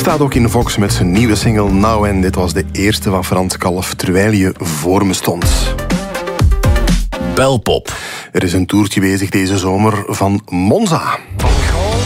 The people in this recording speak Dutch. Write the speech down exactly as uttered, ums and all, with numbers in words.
staat ook in Vox met zijn nieuwe single Now. En dit was de eerste van Frans Kalf, Terwijl je voor me stond. Belpop. Er is een toertje bezig deze zomer van Monza.